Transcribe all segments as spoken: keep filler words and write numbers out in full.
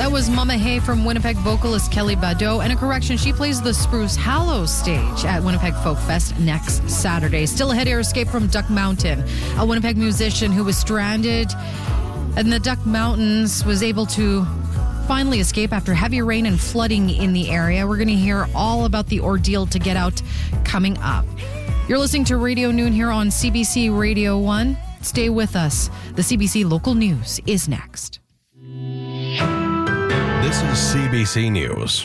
That was Mama Hay from Winnipeg vocalist Kelly Badeau. And a correction, she plays the Spruce Hallows stage at Winnipeg Folk Fest next Saturday. Still ahead, air escape from Duck Mountain. A Winnipeg musician who was stranded in the Duck Mountains was able to finally escape after heavy rain and flooding in the area. We're going to hear all about the ordeal to get out coming up. You're listening to Radio Noon here on C B C Radio one. Stay with us. The C B C Local News is next. This is C B C News.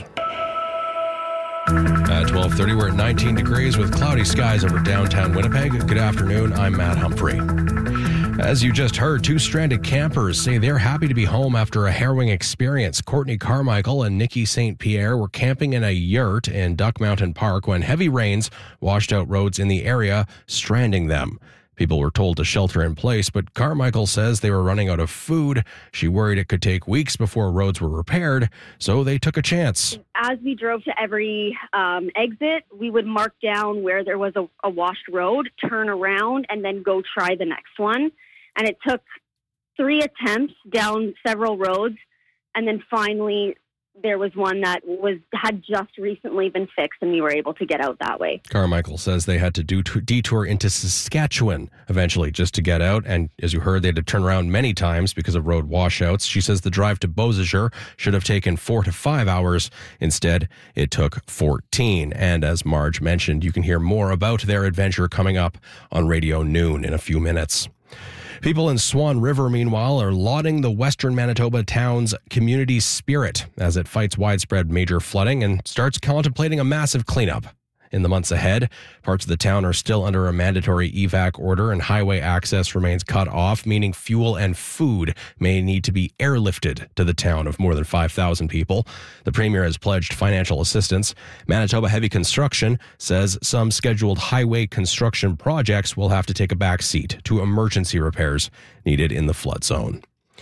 At twelve thirty, we're at nineteen degrees with cloudy skies over downtown Winnipeg. Good afternoon, I'm Matt Humphrey. As you just heard, two stranded campers say they're happy to be home after a harrowing experience. Courtney Carmichael and Nikki Saint Pierre were camping in a yurt in Duck Mountain Park when heavy rains washed out roads in the area, stranding them. People were told to shelter in place, but Carmichael says they were running out of food. She worried it could take weeks before roads were repaired, so they took a chance. As we drove to every um, exit, we would mark down where there was a, a washed road, turn around, and then go try the next one. And it took three attempts down several roads, and then finally there was one that was had just recently been fixed, and we were able to get out that way. Carmichael says they had to do t- detour into Saskatchewan eventually just to get out, and as you heard, they had to turn around many times because of road washouts. She says the drive to Beausejour should have taken four to five hours. Instead, it took fourteen. And as Marge mentioned, you can hear more about their adventure coming up on Radio Noon in a few minutes. People in Swan River, meanwhile, are lauding the Western Manitoba town's community spirit as it fights widespread major flooding and starts contemplating a massive cleanup. In the months ahead, parts of the town are still under a mandatory evac order and highway access remains cut off, meaning fuel and food may need to be airlifted to the town of more than five thousand people. The Premier has pledged financial assistance. Manitoba Heavy Construction says some scheduled highway construction projects will have to take a back seat to emergency repairs needed in the flood zone.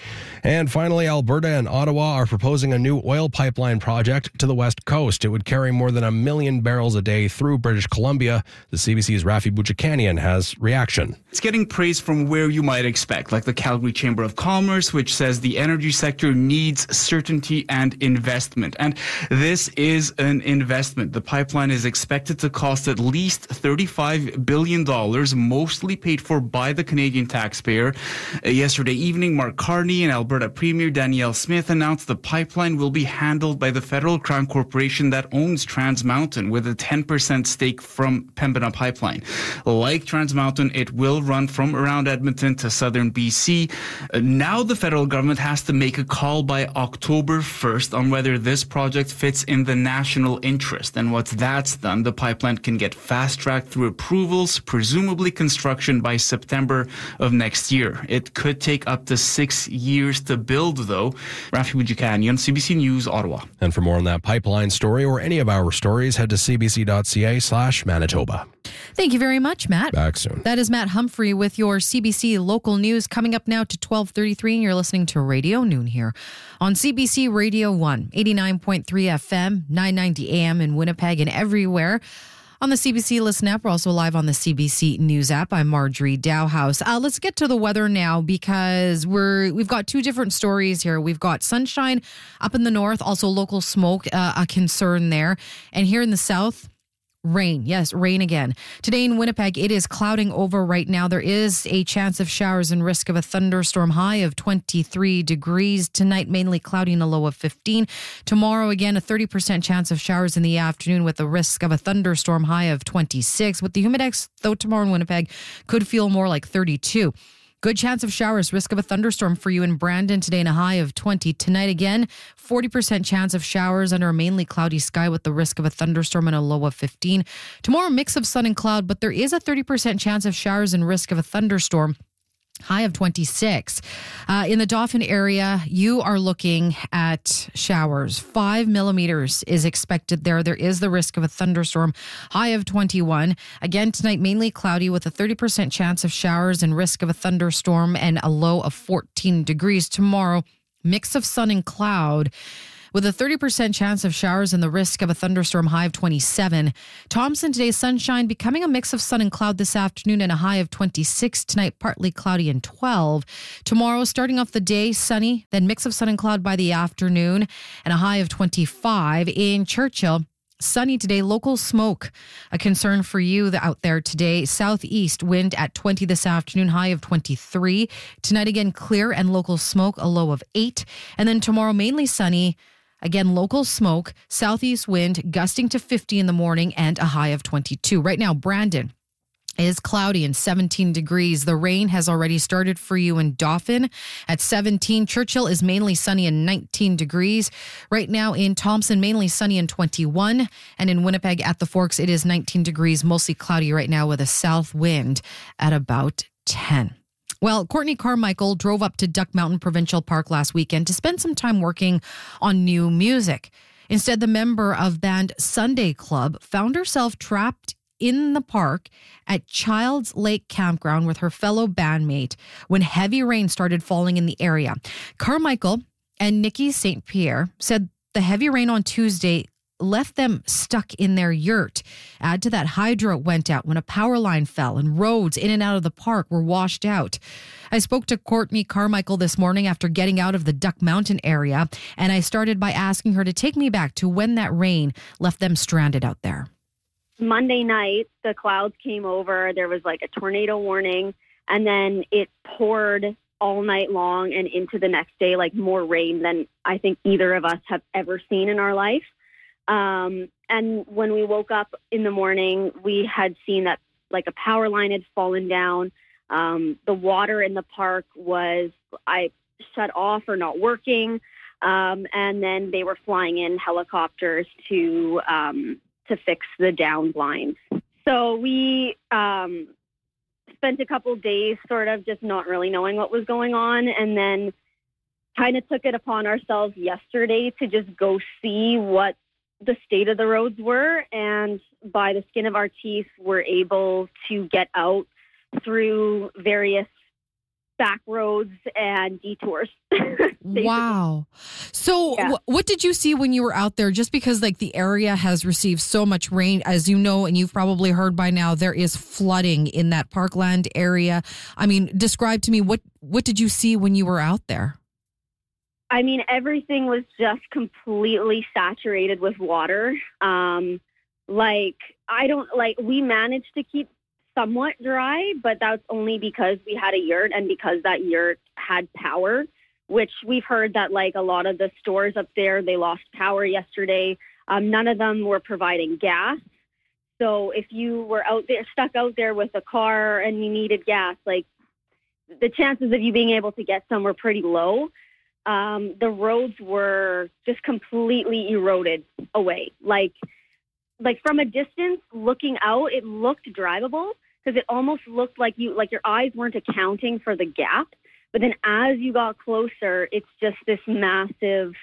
And finally, Alberta and Ottawa are proposing a new oil pipeline project to the west coast. It would carry more than a million barrels a day through British Columbia. The C B C's Rafi Bouchakanian has reaction. It's getting praise from where you might expect, like the Calgary Chamber of Commerce, which says the energy sector needs certainty and investment. And this is an investment. The pipeline is expected to cost at least thirty-five billion dollars, mostly paid for by the Canadian taxpayer. Uh, yesterday evening, Mark Carney and Alberta Alberta Premier Danielle Smith announced the pipeline will be handled by the Federal Crown Corporation that owns Trans Mountain with a ten percent stake from Pembina Pipeline. Like Trans Mountain, it will run from around Edmonton to southern B C. Uh, now the federal government has to make a call by October first on whether this project fits in the national interest. And once that's done, the pipeline can get fast-tracked through approvals, presumably construction by September of next year. It could take up to six years to build, though. Rafi Bouchakanian, C B C News, Ottawa. And for more on that pipeline story or any of our stories, head to cbc.ca slash Manitoba. Thank you very much, Matt. Back soon. That is Matt Humphrey with your C B C local news coming up now to twelve thirty-three, and you're listening to Radio Noon here on C B C Radio one, eighty-nine point three F M, nine ninety A M in Winnipeg and everywhere. On the C B C Listen app, we're also live on the C B C News app. I'm Marjorie Dowhouse. Uh, let's get to the weather now because we're we've got two different stories here. We've got sunshine up in the north, also local smoke, uh, a concern there, and here in the south, rain. Yes, rain again. Today in Winnipeg, it is clouding over right now. There is a chance of showers and risk of a thunderstorm, high of twenty-three degrees. Tonight, mainly cloudy and a low of fifteen. Tomorrow, again, a thirty percent chance of showers in the afternoon with a risk of a thunderstorm, high of twenty-six. With the humidex, though, tomorrow in Winnipeg could feel more like thirty-two. Good chance of showers, risk of a thunderstorm for you in Brandon today and a high of twenty. Tonight again, forty percent chance of showers under a mainly cloudy sky with the risk of a thunderstorm and a low of fifteen. Tomorrow, mix of sun and cloud, but there is a thirty percent chance of showers and risk of a thunderstorm. High of twenty-six. Uh, in the Dauphin area, you are looking at showers. Five millimeters is expected there. There is the risk of a thunderstorm. High of twenty-one. Again, tonight, mainly cloudy with a thirty percent chance of showers and risk of a thunderstorm and a low of fourteen degrees. Tomorrow, mix of sun and cloud. with a thirty percent chance of showers and the risk of a thunderstorm, high of twenty-seven. Thompson today, sunshine becoming a mix of sun and cloud this afternoon and a high of twenty-six. Tonight, partly cloudy and twelve. Tomorrow, starting off the day, sunny, then mix of sun and cloud by the afternoon and a high of twenty-five. In Churchill, sunny today, local smoke, a concern for you out there today. Southeast wind at twenty this afternoon, high of twenty-three. Tonight again, clear and local smoke, a low of eight. And then tomorrow, mainly sunny, again, local smoke, southeast wind gusting to fifty in the morning and a high of twenty-two. Right now, Brandon is cloudy and seventeen degrees. The rain has already started for you in Dauphin at seventeen. Churchill is mainly sunny and nineteen degrees. Right now in Thompson, mainly sunny and twenty-one. And in Winnipeg at the Forks, it is nineteen degrees, mostly cloudy right now with a south wind at about ten. Well, Courtney Carmichael drove up to Duck Mountain Provincial Park last weekend to spend some time working on new music. Instead, the member of band Sunday Club found herself trapped in the park at Childs Lake Campground with her fellow bandmate when heavy rain started falling in the area. Carmichael and Nikki Saint Pierre said the heavy rain on Tuesday left them stuck in their yurt. Add to that, hydro went out when a power line fell and roads in and out of the park were washed out. I spoke to Courtney Carmichael this morning after getting out of the Duck Mountain area, and I started by asking her to take me back to when that rain left them stranded out there. Monday night, the clouds came over. There was like a tornado warning, and then it poured all night long and into the next day, like more rain than I think either of us have ever seen in our life. Um, and when we woke up in the morning, we had seen that like a power line had fallen down. Um, the water in the park was I shut off or not working. Um, and then they were flying in helicopters to um, to fix the down blinds. So we um, spent a couple days sort of just not really knowing what was going on, and then kind of took it upon ourselves yesterday to just go see what the state of the roads were, and by the skin of our teeth, we're able to get out through various back roads and detours. Wow. So Yeah. w- what did you see when you were out there? Just because like the area has received so much rain, as you know, and you've probably heard by now, there is flooding in that parkland area. I mean, describe to me, what, what did you see when you were out there? I mean, everything was just completely saturated with water. Um, like, I don't, like, we managed to keep somewhat dry, but that's only because we had a yurt and because that yurt had power, which we've heard that, like, a lot of the stores up there, they lost power yesterday. Um, none of them were providing gas. So if you were out there, stuck out there with a car and you needed gas, like, the chances of you being able to get some were pretty low. Um, the roads were just completely eroded away. Like, like from a distance looking out, it looked drivable because it almost looked like you, like your eyes weren't accounting for the gap. But then as you got closer, it's just this massive,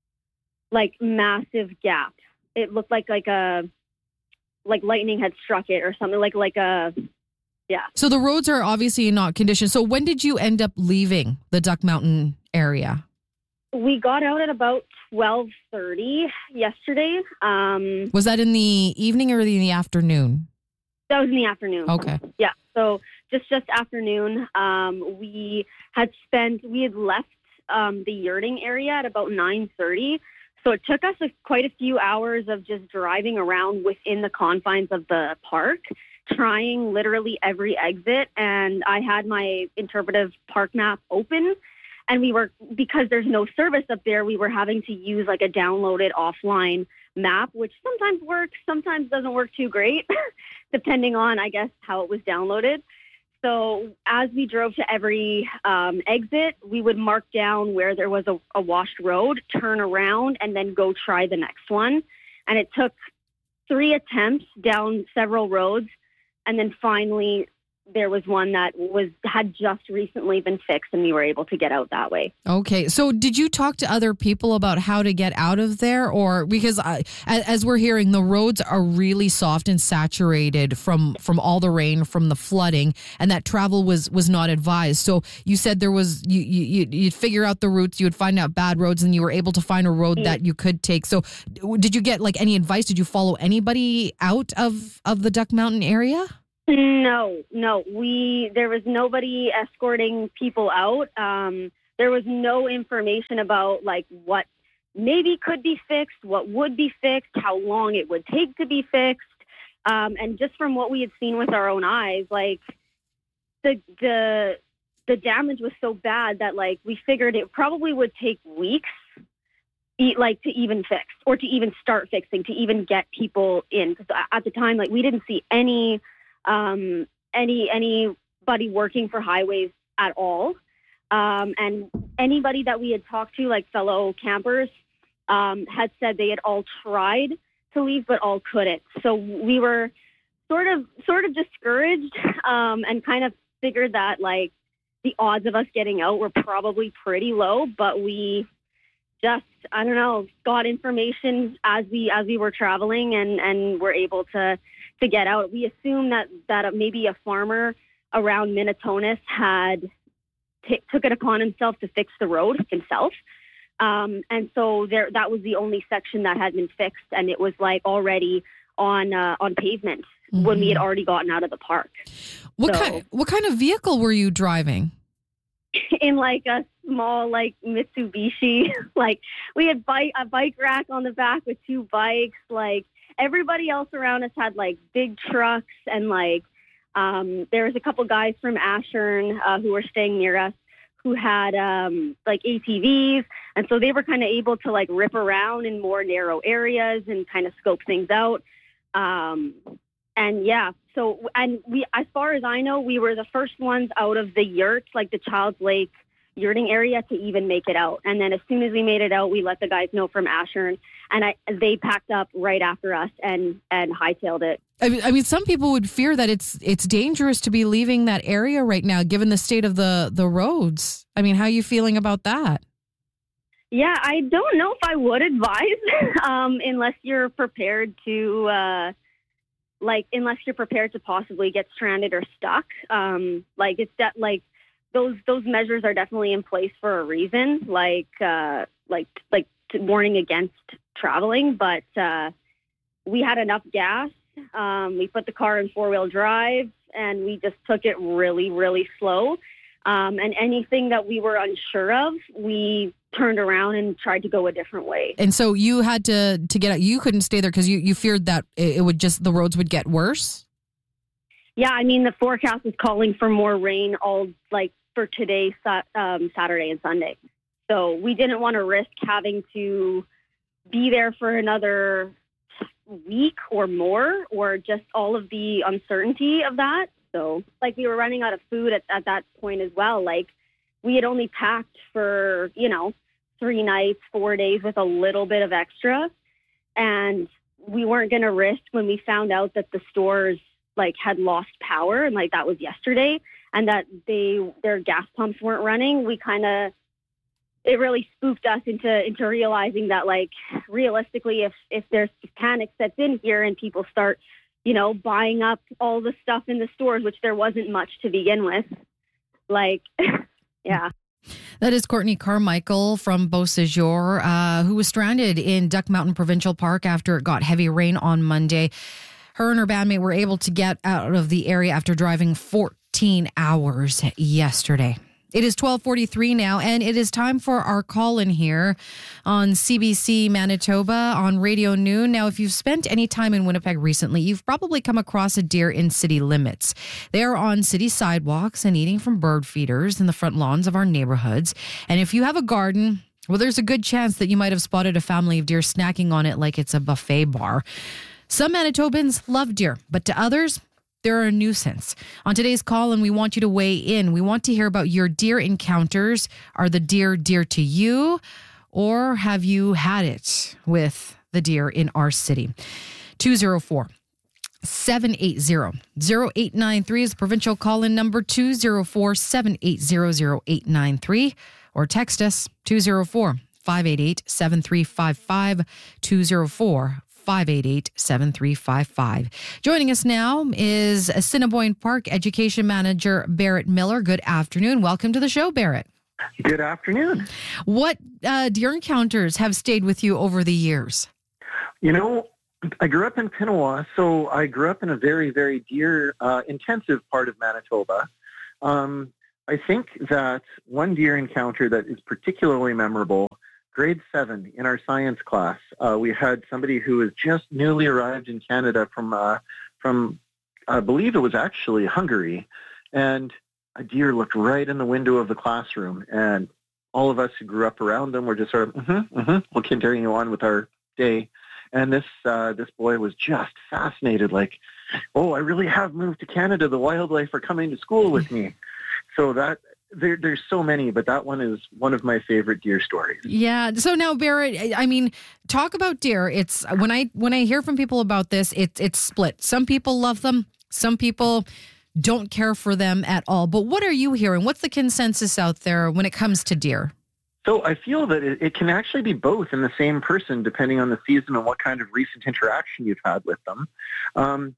like massive gap. It looked like, like a, like lightning had struck it or something, like, like a, yeah. So the roads are obviously not conditioned. So when did you end up leaving the Duck Mountain area? We got out at about twelve thirty yesterday. Um, Was that in the evening or in the afternoon? That was in the afternoon. Okay. Yeah. So just, just afternoon, um, we had spent, we had left um, the yurting area at about nine thirty. So it took us a, quite a few hours of just driving around within the confines of the park, trying literally every exit. And I had my interpretive park map open. And we were, because there's no service up there, we were having to use like a downloaded offline map, which sometimes works, sometimes doesn't work too great, depending on, I guess, how it was downloaded. So as we drove to every um, exit, we would mark down where there was a, a washed road, turn around, and then go try the next one. And it took three attempts down several roads. And then finally, there was one that was had just recently been fixed, and we were able to get out that way. Okay. So did you talk to other people about how to get out of there? Or because I, as we're hearing, the roads are really soft and saturated from, from all the rain, from the flooding, and that travel was, was not advised. So you said there was, you, you, you'd figure out the routes, you would find out bad roads, and you were able to find a road mm. that you could take. So did you get like any advice? Did you follow anybody out of, of the Duck Mountain area? No, no. We there was nobody escorting people out. Um, there was no information about like what maybe could be fixed, what would be fixed, how long it would take to be fixed. Um, and just from what we had seen with our own eyes, like the the the damage was so bad that like we figured it probably would take weeks, like to even fix or to even start fixing, to even get people in. Because at the time, like we didn't see any. Um, any anybody working for highways at all. Um, and anybody that we had talked to, like fellow campers, um, had said they had all tried to leave, but all couldn't. So we were sort of sort of discouraged um, and kind of figured that like the odds of us getting out were probably pretty low, but we just, I don't know, got information as we as we were traveling and, and were able to to get out. We assumed that, that maybe a farmer around Minitonis had t- took it upon himself to fix the road himself. Um, and so there, that was the only section that had been fixed, and it was like already on uh, on pavement mm-hmm. when we had already gotten out of the park. What so, kind what kind of vehicle were you driving? In like a small like Mitsubishi. Like we had bike a bike rack on the back with two bikes. Like everybody else around us had like big trucks, and like um, there was a couple guys from Ashern uh, who were staying near us who had um, like A T Vs, and so they were kind of able to like rip around in more narrow areas and kind of scope things out. Um, and yeah, so and we, as far as I know, we were the first ones out of the yurt, like the Child's Lake yurting area, to even make it out. And then as soon as we made it out, we let the guys know from Ashern, and I, they packed up right after us and and hightailed it. I mean, I mean, some people would fear that it's it's dangerous to be leaving that area right now, given the state of the, the roads. I mean, how are you feeling about that? Yeah, I don't know if I would advise, um, unless you're prepared to, uh, like, unless you're prepared to possibly get stranded or stuck. Um, like, it's de- like those those measures are definitely in place for a reason, like uh, like like warning against traveling. But uh, we had enough gas. Um, we put the car in four-wheel drive, and we just took it really, really slow. Um, and anything that we were unsure of, we turned around and tried to go a different way. And so you had to, to get out. You couldn't stay there because you, you feared that it would just, the roads would get worse? Yeah, I mean, the forecast is calling for more rain all, like, for today, um, Saturday and Sunday. So we didn't want to risk having to be there for another week or more, or just all of the uncertainty of that. So, like, we were running out of food at, at that point as well. Like, we had only packed for, you know, three nights, four days with a little bit of extra. And we weren't going to risk when we found out that the stores, like, had lost power, and, like, that was yesterday, and that they their gas pumps weren't running. We kind of, it really spooked us into into realizing that, like, realistically, if, if there's panic sets in here and people start, you know, buying up all the stuff in the stores, which there wasn't much to begin with. Like, yeah. That is Courtney Carmichael from Beausejour, uh, who was stranded in Duck Mountain Provincial Park after it got heavy rain on Monday. Her and her bandmate were able to get out of the area after driving fourteen hours yesterday. It is twelve forty-three now, and it is time for our call-in here on C B C Manitoba on Radio Noon. Now, if you've spent any time in Winnipeg recently, you've probably come across a deer in city limits. They are on city sidewalks and eating from bird feeders in the front lawns of our neighborhoods. And if you have a garden, well, there's a good chance that you might have spotted a family of deer snacking on it like it's a buffet bar. Some Manitobans love deer, but to others, they're a nuisance. On today's call, and we want you to weigh in. We want to hear about your deer encounters. Are the deer dear to you, or have you had it with the deer in our city? two oh four, seven eight zero, zero eight nine three is the provincial call-in number, two zero four, seven eight zero, zero eight nine three, or text us two zero four, five eight eight, seven three five five, two zero four, five eight eight, seven three five five. Joining us now is Assiniboine Park Education Manager Barrett Miller. Good afternoon. Welcome to the show, Barrett. Good afternoon. What uh, deer encounters have stayed with you over the years? You know, I grew up in Pinawa, so I grew up in a very, very deer-intensive uh, part of Manitoba. Um, I think that one deer encounter that is particularly memorable, grade seven in our science class, uh, we had somebody who was just newly arrived in Canada from, uh, from I believe it was actually Hungary, and a deer looked right in the window of the classroom, and all of us who grew up around them were just sort of, mm-hmm, mm-hmm, we'll continue on with our day. And this uh, this boy was just fascinated, like, oh, I really have moved to Canada. The wildlife are coming to school with me. So that there, there's so many, but that one is one of my favorite deer stories. Yeah. So now, Barrett, I mean, talk about deer. It's when I when I hear from people about this, it's it's split. Some people love them. Some people don't care for them at all. But what are you hearing? What's the consensus out there when it comes to deer? So I feel that it, it can actually be both in the same person, depending on the season and what kind of recent interaction you've had with them. Um,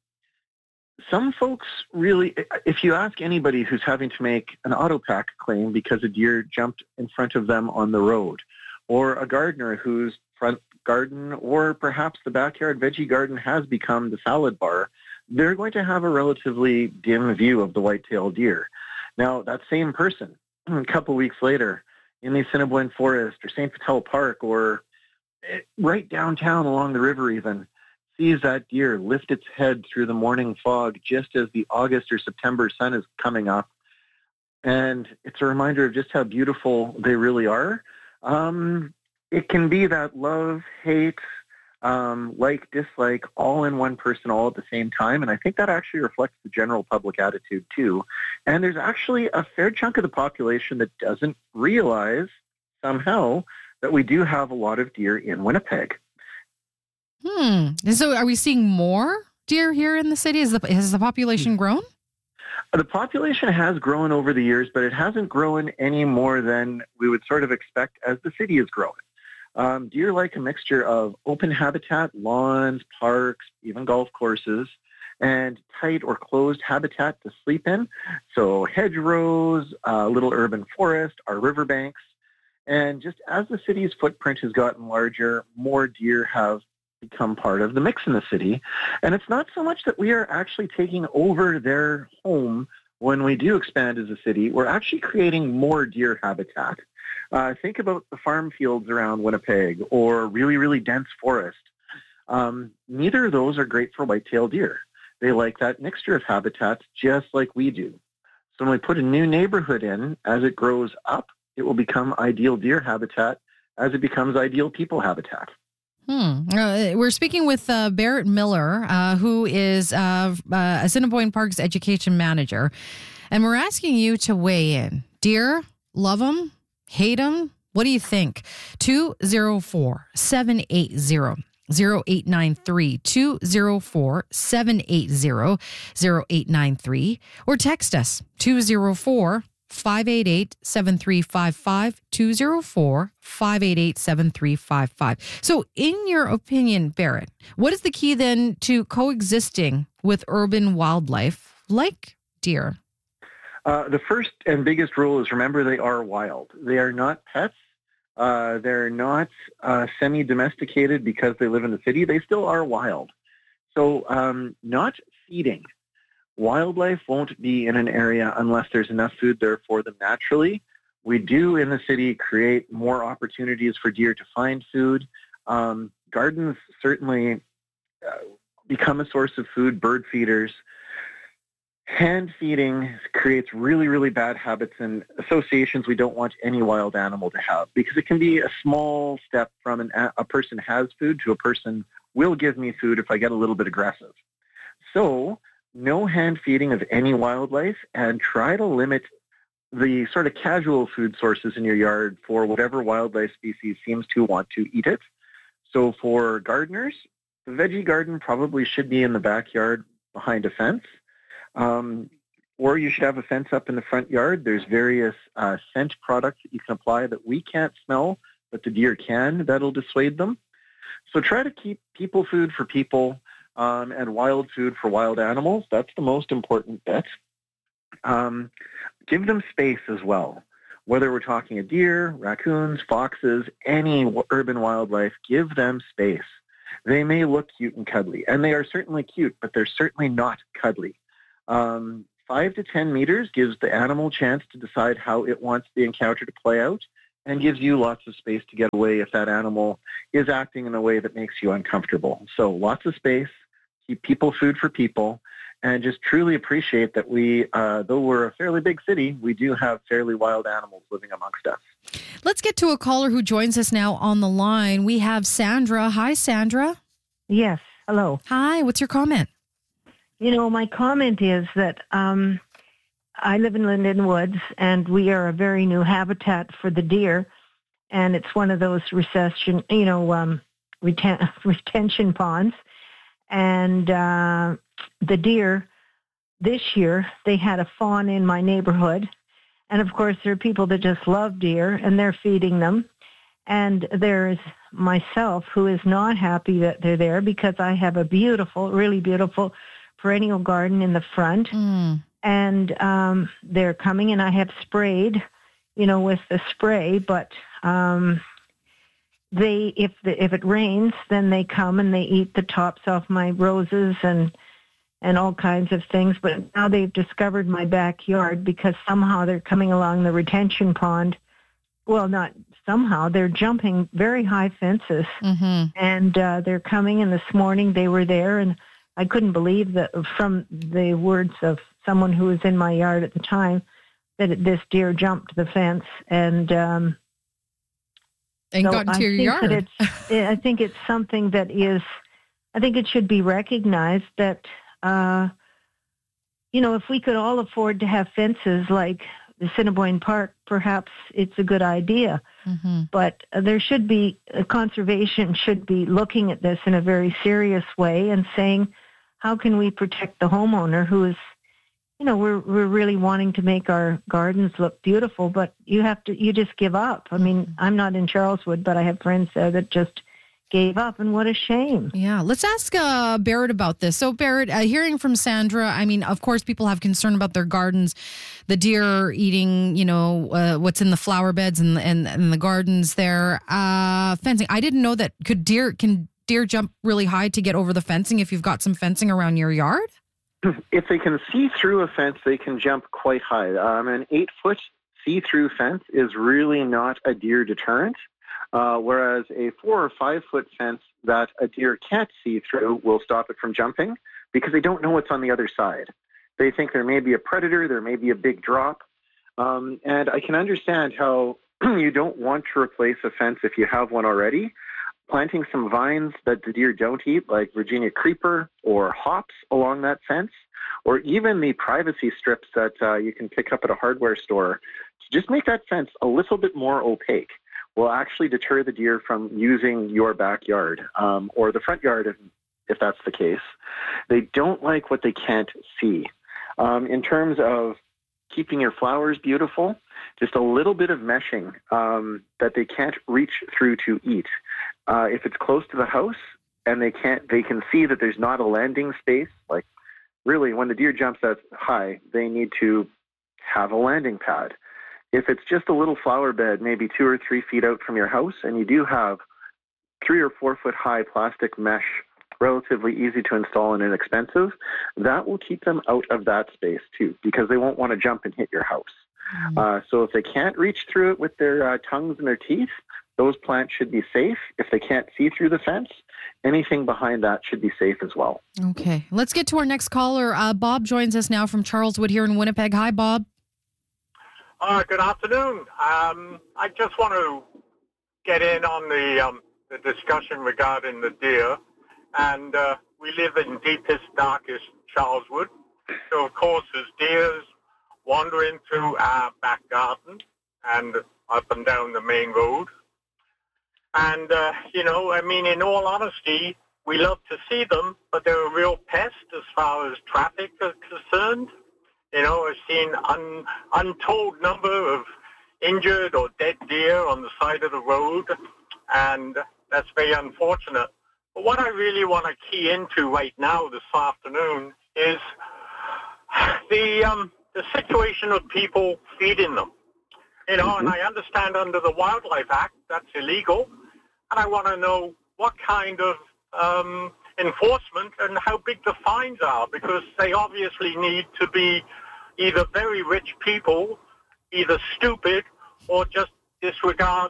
some folks really, if you ask anybody who's having to make an autopack claim because a deer jumped in front of them on the road, or a gardener whose front garden or perhaps the backyard veggie garden has become the salad bar, they're going to have a relatively dim view of the white-tailed deer. Now, that same person, a couple weeks later, in the Assiniboine Forest or Saint Vital Park or right downtown along the river even, sees that deer lift its head through the morning fog just as the August or September sun is coming up. And it's a reminder of just how beautiful they really are. Um, it can be that love, hate, um, like, dislike, all in one person all at the same time. And I think that actually reflects the general public attitude too. And there's actually a fair chunk of the population that doesn't realize somehow that we do have a lot of deer in Winnipeg. Hmm. So are we seeing more deer here in the city? Is the, has the population grown? The population has grown over the years, but it hasn't grown any more than we would sort of expect as the city is growing. Um, deer like a mixture of open habitat, lawns, parks, even golf courses, and tight or closed habitat to sleep in. So hedgerows, uh, little urban forest, our riverbanks. And just as the city's footprint has gotten larger, more deer have become part of the mix in the city. And it's not so much that we are actually taking over their home when we do expand as a city. We're actually creating more deer habitat. Uh, think about the farm fields around Winnipeg or really, really dense forest. Um, neither of those are great for white-tailed deer. They like that mixture of habitats just like we do. So when we put a new neighborhood in, as it grows up, it will become ideal deer habitat as it becomes ideal people habitat. Hmm. Uh, we're speaking with uh, Barrett Miller, uh, who is uh, uh, Assiniboine Park's education manager. And we're asking you to weigh in. Deer, love them? Hate them? What do you think? two zero four, seven eight zero, zero eight nine three, two zero four, seven eight zero, zero eight nine three, or text us two zero four, five eight eight, seven three five five, two zero four, five eight eight, seven three five five. So in your opinion, Barrett, what is the key then to coexisting with urban wildlife like deer? Uh, the first and biggest rule is remember they are wild. They are not pets. Uh, they're not uh, semi-domesticated because they live in the city. They still are wild. So um, not feeding. Wildlife won't be in an area unless there's enough food there for them naturally. We do in the city create more opportunities for deer to find food. Um, gardens certainly uh, become a source of food, bird feeders. Hand feeding creates really, really bad habits and associations we don't want any wild animal to have because it can be a small step from an, a person has food to a person will give me food if I get a little bit aggressive. So no hand feeding of any wildlife and try to limit the sort of casual food sources in your yard for whatever wildlife species seems to want to eat it. So for gardeners, the veggie garden probably should be in the backyard behind a fence. Um, or you should have a fence up in the front yard. There's various uh, scent products that you can apply that we can't smell, but the deer can. That'll dissuade them. So try to keep people food for people um, and wild food for wild animals. That's the most important bit. Um, give them space as well. Whether we're talking a deer, raccoons, foxes, any urban wildlife, give them space. They may look cute and cuddly, and they are certainly cute, but they're certainly not cuddly. Um, five to ten meters gives the animal a chance to decide how it wants the encounter to play out, and gives you lots of space to get away if that animal is acting in a way that makes you uncomfortable. So lots of space, keep people food for people, and just truly appreciate that we, uh, though we're a fairly big city, we do have fairly wild animals living amongst us. Let's get to a caller who joins us now on the line. We have Sandra. Hi, Sandra. Yes. Hello. Hi. What's your comment? You know, my comment is that um, I live in Linden Woods, and we are a very new habitat for the deer, and it's one of those recession, you know, um, reten- retention ponds. And uh, the deer, this year, they had a fawn in my neighborhood. And, of course, there are people that just love deer, and they're feeding them. And there's myself, who is not happy that they're there, because I have a beautiful, really beautiful perennial garden in the front. Mm. And um, they're coming, and I have sprayed, you know, with the spray. But um, they, if the, if it rains, then they come and they eat the tops off my roses and and all kinds of things. But now they've discovered my backyard, because somehow they're coming along the retention pond. Well, not somehow. They're jumping very high fences. Mm-hmm. And uh, they're coming, and this morning they were there, and I couldn't believe that from the words of someone who was in my yard at the time, that it, this deer jumped the fence. And um, and so got into I your think yard. That it's, I think it's something that is, I think it should be recognized that, uh, you know, if we could all afford to have fences like the Assiniboine Park, perhaps it's a good idea. Mm-hmm. But uh, there should be, uh, conservation should be looking at this in a very serious way and saying, how can we protect the homeowner who is, you know, we're we're really wanting to make our gardens look beautiful, but you have to, you just give up. I mean, I'm not in Charleswood, but I have friends there that just gave up, and what a shame. Yeah, let's ask uh, Barrett about this. So, Barrett, uh, hearing from Sandra, I mean, of course, people have concern about their gardens, the deer eating, you know, uh, what's in the flower beds and and, and the gardens there. Uh, fencing. I didn't know that. Could deer can deer jump really high to get over the fencing if you've got some fencing around your yard? If they can see through a fence, they can jump quite high. Um, an eight-foot see-through fence is really not a deer deterrent. Uh, whereas a four or five foot fence that a deer can't see through will stop it from jumping, because they don't know what's on the other side. They think there may be a predator, there may be a big drop. Um, and I can understand how you don't want to replace a fence if you have one already. Planting some vines that the deer don't eat, like Virginia creeper or hops along that fence, or even the privacy strips that uh, you can pick up at a hardware store, to just make that fence a little bit more opaque, will actually deter the deer from using your backyard um, or the front yard, if, if that's the case. They don't like what they can't see. Um, in terms of keeping your flowers beautiful, just a little bit of meshing um, that they can't reach through to eat. Uh, if it's close to the house and they can't, they can see that there's not a landing space. Like, really, when the deer jumps that high, they need to have a landing pad. If it's just a little flower bed, maybe two or three feet out from your house, and you do have three or four foot high plastic mesh, relatively easy to install and inexpensive, that will keep them out of that space too, because they won't want to jump and hit your house. Mm-hmm. Uh, so if they can't reach through it with their uh, tongues and their teeth, those plants should be safe. If they can't see through the fence, anything behind that should be safe as well. Okay, let's get to our next caller. Uh, Bob joins us now from Charleswood here in Winnipeg. Hi, Bob. Uh, good afternoon. Um, I just want to get in on the, um, the discussion regarding the deer. And uh, we live in deepest, darkest Charleswood. So, of course, there's deers wandering through our back garden and up and down the main road. And, uh, you know, I mean, in all honesty, we love to see them, but they're a real pest as far as traffic is concerned. You know, I've seen un, untold number of injured or dead deer on the side of the road, and that's very unfortunate. But what I really want to key into right now this afternoon is the um, the situation of people feeding them. You know, mm-hmm. and I understand under the Wildlife Act that's illegal, and I want to know what kind of um, enforcement and how big the fines are, because they obviously need to be either very rich people, either stupid, or just disregard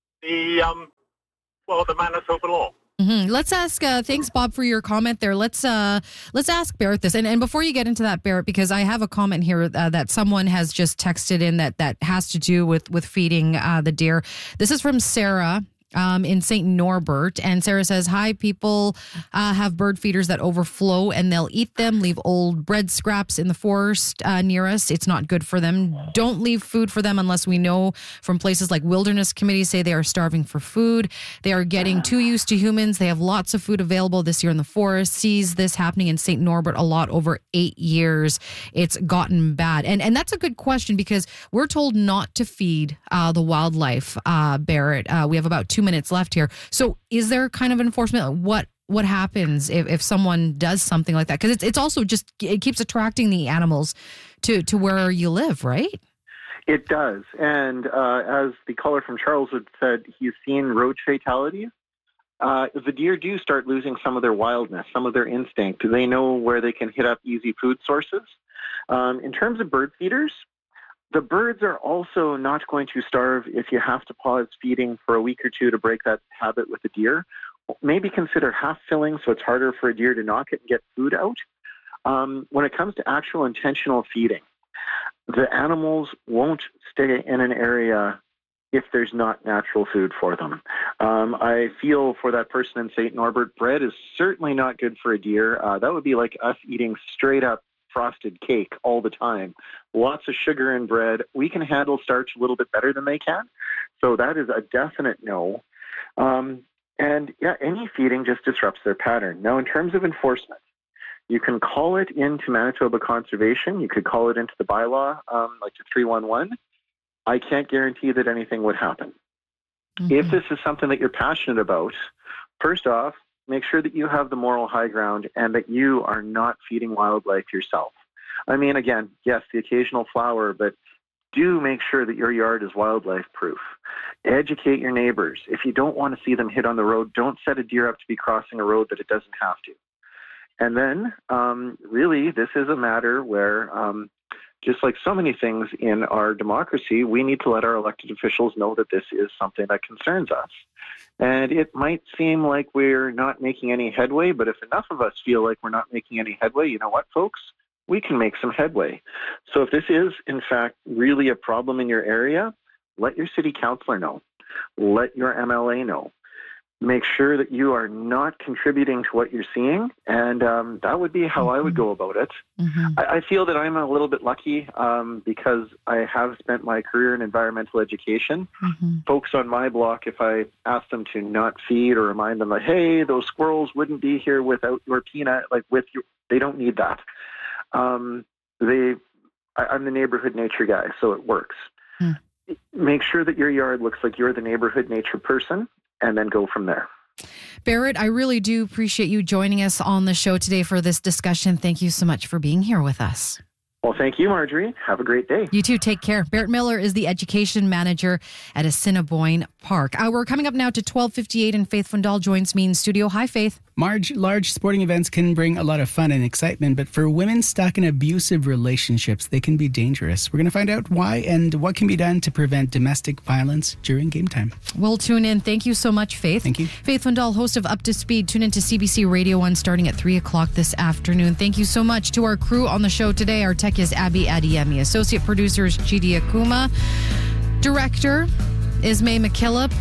the um, well the Manitoba law. Mm-hmm. Let's ask. Uh, thanks, Bob, for your comment there. Let's uh, let's ask Barrett this, and and before you get into that, Barrett, because I have a comment here uh, that someone has just texted in that that has to do with with feeding uh, the deer. This is from Sarah. Um, in Saint Norbert, and Sarah says, hi, people uh, have bird feeders that overflow and they'll eat them, leave old bread scraps in the forest uh, near us. It's not good for them. Don't leave food for them unless we know from places like wilderness committees say they are starving for food. They are getting too used to humans. They have lots of food available this year in the forest. Sees this happening in Saint Norbert a lot over eight years. It's gotten bad. And and that's a good question, because we're told not to feed uh, the wildlife, uh, Barrett. Uh, we have about two minutes left here. So is there kind of enforcement? What what happens if, if someone does something like that? Because it's it's also just, it keeps attracting the animals to, to where you live, right? It does. And uh, as the caller from Charleswood said, he's seen road fatalities. Uh, the deer do start losing some of their wildness, some of their instinct. They know where they can hit up easy food sources. Um, in terms of bird feeders, the birds are also not going to starve if you have to pause feeding for a week or two to break that habit with the deer. Maybe consider half filling so it's harder for a deer to knock it and get food out. Um, when it comes to actual intentional feeding, the animals won't stay in an area if there's not natural food for them. Um, I feel for that person in Saint Norbert, bread is certainly not good for a deer. Uh, that would be like us eating straight up frosted cake all the time. Lots of sugar in bread. We can handle starch a little bit better than they can. So that is a definite no. Um, and yeah, any feeding just disrupts their pattern. Now, in terms of enforcement, you can call it into Manitoba Conservation. You could call it into the bylaw, um, like to three one one. I can't guarantee that anything would happen. Mm-hmm. If this is something that you're passionate about, first off, make sure that you have the moral high ground and that you are not feeding wildlife yourself. I mean, again, yes, the occasional flower, but do make sure that your yard is wildlife proof. Educate your neighbors. If you don't want to see them hit on the road, don't set a deer up to be crossing a road that it doesn't have to. And then, um, really, this is a matter where, um, just like so many things in our democracy, we need to let our elected officials know that this is something that concerns us. And it might seem like we're not making any headway, but if enough of us feel like we're not making any headway, you know what, folks? We can make some headway. So if this is, in fact, really a problem in your area, let your city councilor know. Let your M L A know. Make sure that you are not contributing to what you're seeing, and um, that would be how mm-hmm. I would go about it. Mm-hmm. I, I feel that I'm a little bit lucky um, because I have spent my career in environmental education. Mm-hmm. Folks on my block, if I ask them to not feed or remind them that, hey, those squirrels wouldn't be here without your peanut, like with your, they don't need that. Um, they, I, I'm the neighborhood nature guy, so it works. Mm. Make sure that your yard looks like you're the neighborhood nature person, and then go from there. Barrett, I really do appreciate you joining us on the show today for this discussion. Thank you so much for being here with us. Well, thank you, Marjorie. Have a great day. You too. Take care. Barrett Miller is the education manager at Assiniboine Park. Uh, we're coming up now to twelve fifty-eight, and Faith Fundal joins me in studio. Hi, Faith. Marge, large sporting events can bring a lot of fun and excitement, but for women stuck in abusive relationships, they can be dangerous. We're going to find out why and what can be done to prevent domestic violence during game time. We'll tune in. Thank you so much, Faith. Thank you. Faith Fundal, host of Up to Speed. Tune in to C B C Radio one starting at three o'clock this afternoon. Thank you so much to our crew on the show today. Our tech is Abby Adiemi. Associate producer is Chidi Akuma. Director is May McKillop.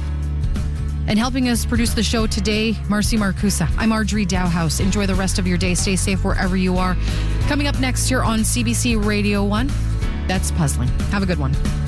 And helping us produce the show today, Marcy Marcusa. I'm Marjorie Dowhouse. Enjoy the rest of your day. Stay safe wherever you are. Coming up next here on C B C Radio one, that's Puzzling. Have a good one.